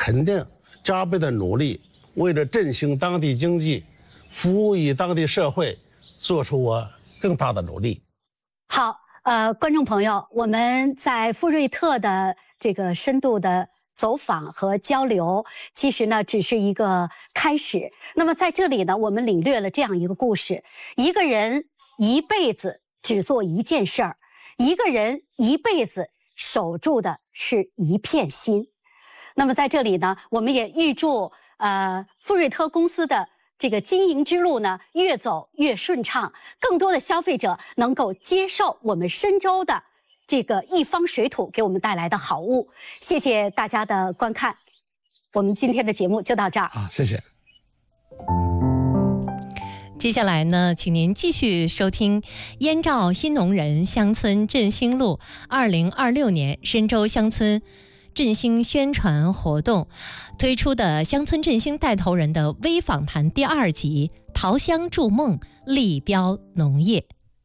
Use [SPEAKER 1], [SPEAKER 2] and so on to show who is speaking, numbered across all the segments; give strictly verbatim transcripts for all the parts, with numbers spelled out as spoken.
[SPEAKER 1] 肯定加倍的努力，为了振兴当地经济，服务于当地社会，做出我更大的努力。
[SPEAKER 2] 好，呃，观众朋友，我们在富瑞特的这个深度的走访和交流，其实呢只是一个开始。那么在这里呢，我们领略了这样一个故事：一个人一辈子只做一件事儿，一个人一辈子守住的是一片心。那么在这里呢，我们也预祝呃富瑞特公司的这个经营之路呢越走越顺畅，更多的消费者能够接受我们深州的这个一方水土给我们带来的好物。谢谢大家的观看，我们今天的节目就到这儿。
[SPEAKER 1] 好，谢谢。
[SPEAKER 3] 接下来呢，请您继续收听燕赵新农人乡村振兴路二零二六年深州乡村振兴宣传活动推出的乡村振兴带头人的微访谈第二集《桃香筑梦，立标农业》。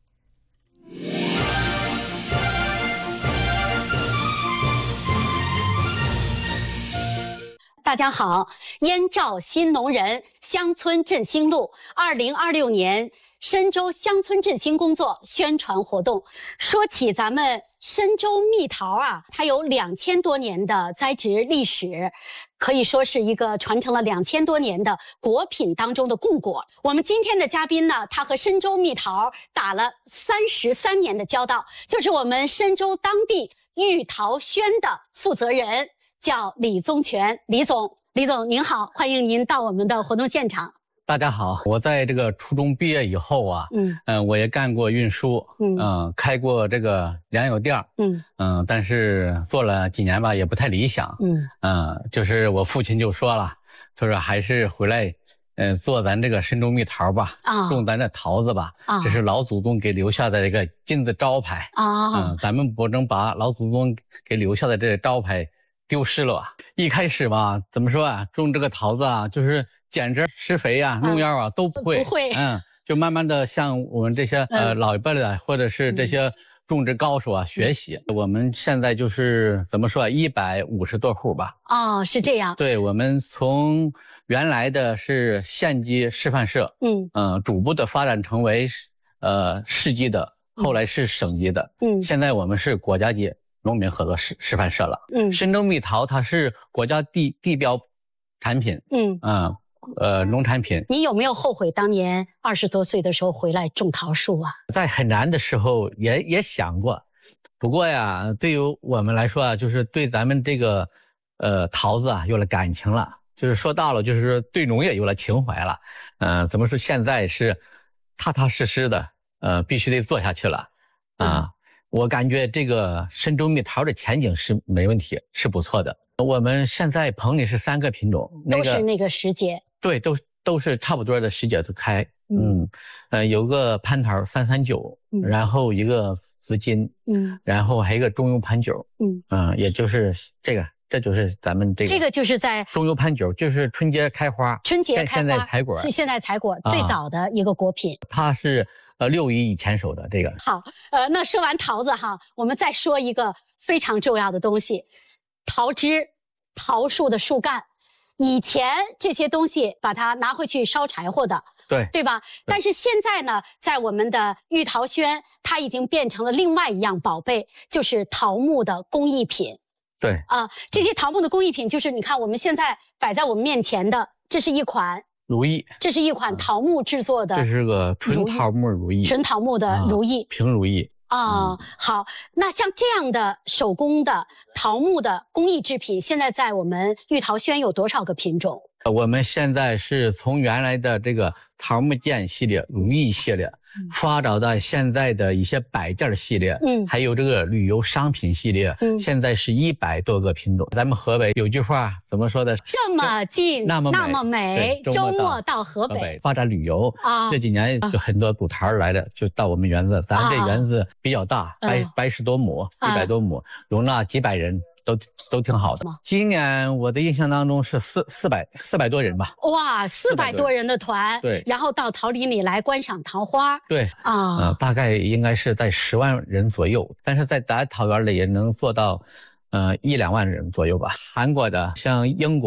[SPEAKER 2] 大家好，燕赵新农人乡村振兴路二零二六年深州乡村振兴工作宣传活动。说起咱们深州蜜桃啊，它有两千多年的栽植历史，可以说是一个传承了两千多年的果品当中的固果。我们今天的嘉宾呢，他和深州蜜桃打了三十三年的交道，就是我们深州当地玉桃轩的负责人，叫李宗全。李总，李总您好，欢迎您到我们的活动现场。
[SPEAKER 4] 大家好，我在这个初中毕业以后啊，嗯，呃、我也干过运输，嗯、呃，开过这个粮油店，嗯嗯、呃，但是做了几年吧，也不太理想，嗯嗯、呃，就是我父亲就说了，他说还是回来，呃，做咱这个深州蜜桃吧，啊，种咱这桃子吧，啊，这是老祖宗给留下的这个金字招牌，啊，嗯、呃，咱们不能把老祖宗给留下的这个招牌丢失了吧。一开始吧，怎么说啊，种这个桃子啊，就是剪枝、施肥啊、农药啊、嗯、都不会，
[SPEAKER 2] 不会，
[SPEAKER 4] 嗯，就慢慢的向我们这些、嗯、呃老一辈的或者是这些种植高手啊、嗯、学习。我们现在就是怎么说啊，一百五十多户吧。
[SPEAKER 2] 哦，是这样。
[SPEAKER 4] 对，我们从原来的是县级示范社，嗯嗯、呃，逐步的发展成为呃市级的，后来是省级的，嗯，现在我们是国家级农民合作示示范社了。嗯，深州蜜桃它是国家地地标产品，嗯嗯。呃，农产品。
[SPEAKER 2] 你有没有后悔当年二十多岁的时候回来种桃树啊？
[SPEAKER 4] 在很难的时候也也想过，不过呀，对于我们来说啊，就是对咱们这个呃桃子啊有了感情了，就是说到了，就是对农业有了情怀了。嗯、呃，怎么说？现在是踏踏实实的，呃，必须得做下去了啊。嗯，我感觉这个深州蜜桃的前景是没问题，是不错的。我们现在棚里是三个品种，
[SPEAKER 2] 那个、都是那个时节，
[SPEAKER 4] 对，都都是差不多的时节都开。嗯，嗯呃，有个蟠桃三三九，然后一个紫金，嗯，然后还有一个中油盘九，嗯嗯、呃，也就是这个，这就是咱们这个，
[SPEAKER 2] 这个就是在
[SPEAKER 4] 中油盘九，就是春节开花，
[SPEAKER 2] 春节开花，
[SPEAKER 4] 现在采果，
[SPEAKER 2] 是现在采果最早的一个果品，
[SPEAKER 4] 啊、它是呃六一以前手的这个。
[SPEAKER 2] 好，呃，那说完桃子哈，我们再说一个非常重要的东西。桃枝，桃树的树干，以前这些东西把它拿回去烧柴火的，
[SPEAKER 4] 对
[SPEAKER 2] 对吧？但是现在呢，在我们的玉桃轩，它已经变成了另外一样宝贝，就是桃木的工艺品。
[SPEAKER 4] 对
[SPEAKER 2] 啊，这些桃木的工艺品，就是你看我们现在摆在我们面前的，这是一款
[SPEAKER 4] 如意，
[SPEAKER 2] 这是一款桃木制作的，
[SPEAKER 4] 这是个纯桃木如意，
[SPEAKER 2] 纯桃木的如意，
[SPEAKER 4] 啊、平如意。
[SPEAKER 2] 啊、嗯，好，那像这样的手工的桃木的工艺制品，现在在我们玉桃轩有多少个品种？
[SPEAKER 4] 我们现在是从原来的这个桃木剑系列、如意系列，嗯、发展到现在的一些摆件系列，嗯，还有这个旅游商品系列，嗯，现在是一百多个品种。咱们河北有句话怎么说的？
[SPEAKER 2] 这么近，那么美，那么美，周末到河北, 河北
[SPEAKER 4] 发展旅游啊！这几年就很多组团来的，就到我们园子，咱这园子比较大，百百十多亩，一百多亩，容纳几百人。都都挺好的。今年我的印象当中是四四百四百多人吧。
[SPEAKER 2] 哇，四百多人的团，
[SPEAKER 4] 对，
[SPEAKER 2] 然后到桃林里来观赏桃花，
[SPEAKER 4] 对
[SPEAKER 2] 啊，
[SPEAKER 4] 呃，大概应该是在十万人左右，但是在咱桃园里也能做到，呃，一两万人左右吧。韩国的，像英国。